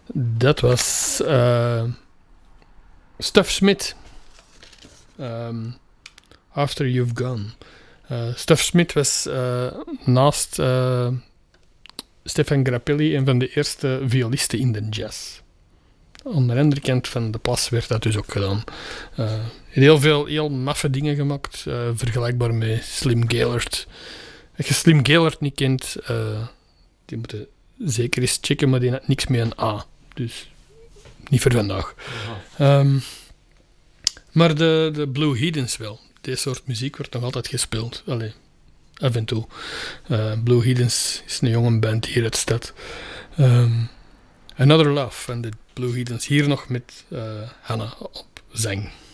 Dat was Stuff Smith. After You've Gone. Stuff Smith was naast Stefan Grappelli een van de eerste violisten in de jazz. Aan de andere kant van de plas werd dat dus ook gedaan. Heel veel heel maffe dingen gemaakt, vergelijkbaar met Slim Gaillard. Als je Slim Gaillard niet kent, die moeten zeker eens checken, maar die had niks met een A. Dus niet voor vandaag. Maar de Blue Heathens wel. Deze soort muziek wordt nog altijd gespeeld. Allee, af en toe. Blue Heathens is een jonge band hier uit de stad. Another Love van de Blue Heathens. Hier nog met Hannah op zang.